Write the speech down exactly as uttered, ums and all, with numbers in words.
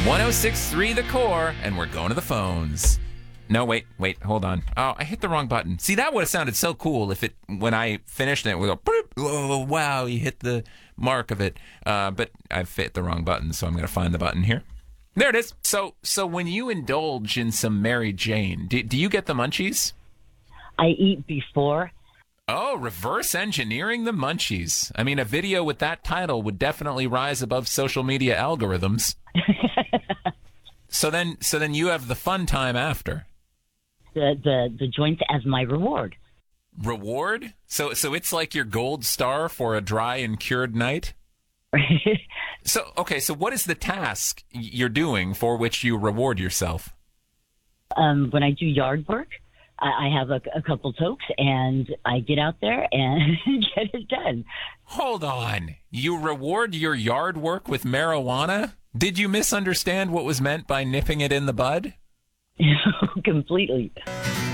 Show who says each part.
Speaker 1: one oh six point three The Core, and we're going to the phones. No, wait, wait, hold on. Oh, I hit the wrong button. See, that would have sounded so cool if it, when I finished it, it would go, boop, oh, wow, you hit the mark of it. Uh, but I've hit the wrong button, so I'm going to find the button here. There it is. So, so when you indulge in some Mary Jane, do, do you get the munchies?
Speaker 2: I eat before.
Speaker 1: Oh, reverse engineering the munchies. I mean, a video with that title would definitely rise above social media algorithms. so then, so then you have the fun time after.
Speaker 2: The, the the joints as my reward.
Speaker 1: Reward? So so it's like your gold star for a dry and cured night? So, okay, so what is the task you're doing for which you reward yourself?
Speaker 2: Um, when I do yard work, I, I have a, a couple tokes, and I get out there and get it done.
Speaker 1: Hold on. You reward your yard work with marijuana? Did you misunderstand what was meant by nipping it in the bud?
Speaker 2: Completely.